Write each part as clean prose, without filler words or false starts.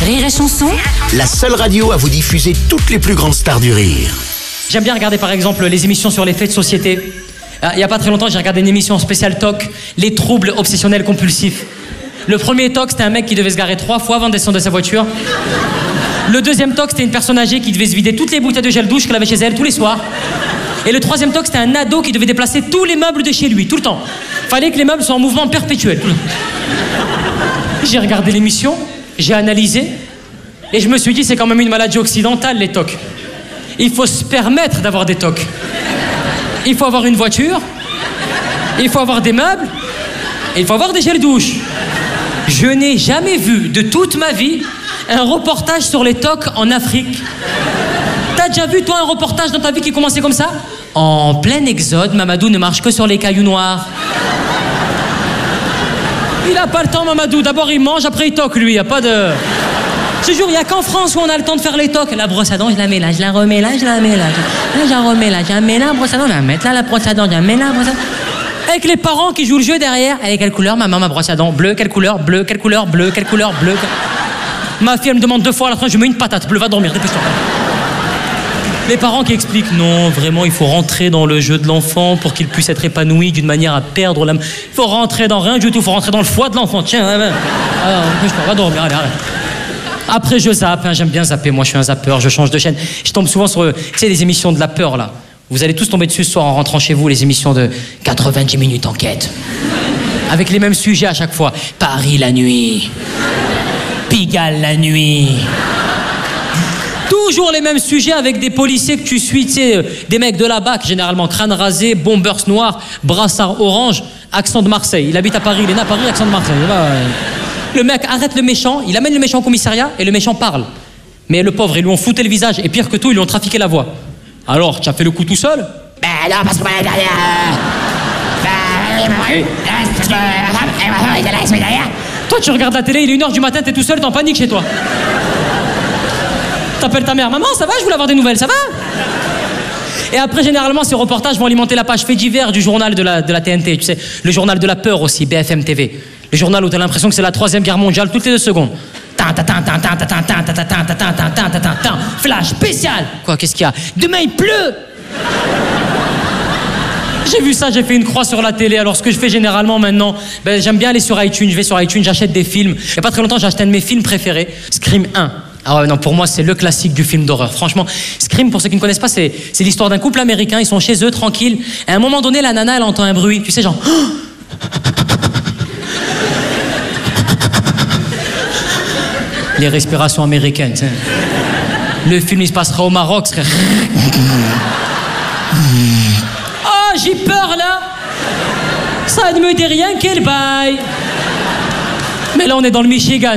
Rire et Chanson, La seule radio à vous diffuser toutes les plus grandes stars du rire. J'aime bien regarder par exemple les émissions sur les faits de société. Il n'y a pas très longtemps, j'ai regardé une émission spéciale TOC, les troubles obsessionnels compulsifs. Le premier TOC, c'était un mec qui devait se garer 3 fois avant de descendre de sa voiture. Le deuxième TOC, c'était une personne âgée qui devait se vider toutes les bouteilles de gel douche qu'elle avait chez elle tous les soirs. Et le troisième TOC, c'était un ado qui devait déplacer tous les meubles de chez lui, tout le temps. Fallait que les meubles soient en mouvement perpétuel. J'ai regardé l'émission, j'ai analysé, et je me suis dit, c'est quand même une maladie occidentale, les TOC. Il faut se permettre d'avoir des TOC. Il faut avoir une voiture, il faut avoir des meubles, et il faut avoir des gels douche. Je n'ai jamais vu de toute ma vie un reportage sur les TOC en Afrique. T'as déjà vu, toi, un reportage dans ta vie qui commençait comme ça? En plein exode, Mamadou ne marche que sur les cailloux noirs. Il a pas le temps, Mamadou. D'abord, il mange, après, il toque, lui. Y a pas de... Je te jure, il n'y a qu'en France où on a le temps de faire les tocs. La brosse à dents, je la mets là, je la remets là, je la mets là. Là, je la remets là, je la mets là, la brosse à dents, je la mets là, la brosse à dents, je la mets là, la brosse à dents. Avec les parents qui jouent le jeu derrière. Elle est quelle couleur, maman, ma brosse à dents? Bleu, quelle couleur? Bleu, quelle couleur? Bleu, quelle couleur? Bleu. Ma fille, elle me demande 2 fois à la fin, je mets une patate. Bleu, va dormir, dépêche-toi. Les parents qui expliquent, non, vraiment, il faut rentrer dans le jeu de l'enfant pour qu'il puisse être épanoui d'une manière à perdre l'âme. Il faut rentrer dans rien du tout, il faut rentrer dans le foie de l'enfant. Tiens, alors, va dormir, allez, arrête. Après, je zappe, hein, j'aime bien zapper, moi je suis un zappeur, je change de chaîne. Je tombe souvent sur, tu sais, les émissions de la peur, là. Vous allez tous tomber dessus ce soir en rentrant chez vous, les émissions de 90 minutes enquête. Avec les mêmes sujets à chaque fois. Paris la nuit. Pigalle la nuit. Toujours les mêmes sujets avec des policiers que tu suis, tu sais, des mecs de la BAC, généralement crâne rasé, bombers noirs, brassard orange, accent de Marseille. Il habite à Paris, il est né à Paris, accent de Marseille. Le mec arrête le méchant, il amène le méchant au commissariat et le méchant parle. Mais le pauvre, ils lui ont fouté le visage et pire que tout, ils lui ont trafiqué la voix. Alors, tu as fait le coup tout seul? Ben non, parce que moi, derrière. Toi, tu regardes la télé, il est 1h du matin, t'es tout seul, t'es en panique chez toi. T'appelles ta mère, maman, ça va, je voulais avoir des nouvelles, ça va? Et après, généralement, ces reportages vont alimenter la page fait divers du journal de la TNT, tu sais, le journal de la peur aussi, BFM TV. Le journal où t'as l'impression que c'est la 3e guerre mondiale toutes les 2 secondes. Flash spécial. Quoi, qu'est-ce qu'il y a? Demain, il pleut. J'ai vu ça, j'ai fait une croix sur la télé. Alors ce que je fais généralement maintenant, ben, j'aime bien aller sur iTunes. Je vais sur iTunes, j'achète des films. Il n'y a pas très longtemps, j'ai acheté un de mes films préférés, Scream 1. Ah ouais, non, pour moi, c'est le classique du film d'horreur. Franchement, Scream, pour ceux qui ne connaissent pas, c'est l'histoire d'un couple américain. Ils sont chez eux, tranquilles. Et à un moment donné, la nana, elle entend un bruit. Tu sais, genre... Les respirations américaines, tu sais. Le film, il se passera au Maroc, serait... Oh, j'ai peur, là. Ça ne me dit rien, quel bail. Mais là, on est dans le Michigan.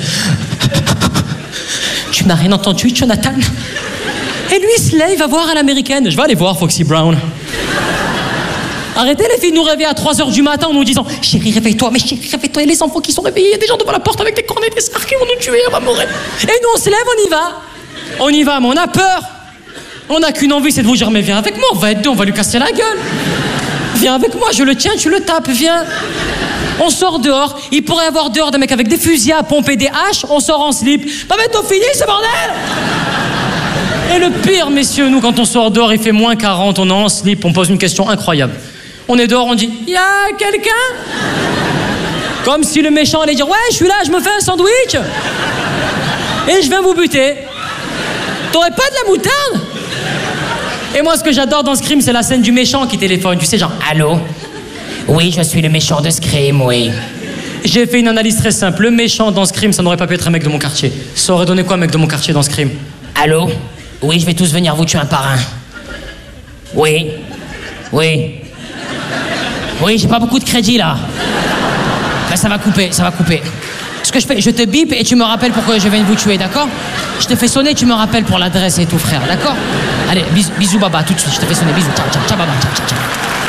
Tu n'as rien entendu, Jonathan? Et lui, il se lève, il va voir à l'américaine. Je vais aller voir Foxy Brown. Arrêtez les filles de nous réveiller à 3h du matin en nous disant « Chérie, réveille-toi, mais chérie, réveille-toi, il y a les enfants qui sont réveillés, il y a des gens devant la porte avec des cornets, des sards qui vont nous tuer, on va mourir. » Et nous, on se lève, on y va. On y va, mais on a peur. On n'a qu'une envie, c'est de vous dire « Mais viens avec moi, on va être deux, on va lui casser la gueule. Viens avec moi, je le tiens, tu le tapes, viens. » On sort dehors, il pourrait y avoir dehors des mecs avec des fusils à pomper, des haches, on sort en slip. Pas bientôt fini, ce bordel. Et le pire, messieurs, nous, quand on sort dehors, il fait moins 40, on est en slip, on pose une question incroyable. On est dehors, on dit « Y'a quelqu'un ?» Comme si le méchant allait dire « Ouais, je suis là, je me fais un sandwich et je viens vous buter. T'aurais pas de la moutarde ?» Et moi, ce que j'adore dans Scream, c'est la scène du méchant qui téléphone. Tu sais, genre « Allô? Oui, je suis le méchant de Scream, oui. » J'ai fait une analyse très simple. Le méchant dans Scream, ça n'aurait pas pu être un mec de mon quartier. Ça aurait donné quoi, un mec de mon quartier dans Scream? Allô? Oui, je vais tous venir vous tuer un par un. Oui. Oui. Oui, j'ai pas beaucoup de crédit, là. Ben, ça va couper, ça va couper. Ce que je fais, je te bip et tu me rappelles pourquoi je viens de vous tuer, d'accord? Je te fais sonner, tu me rappelles pour l'adresse et tout, frère, d'accord? Allez, bisous, baba, tout de suite, je te fais sonner, bisous, ciao, ciao, ciao, baba, ciao, ciao, ciao.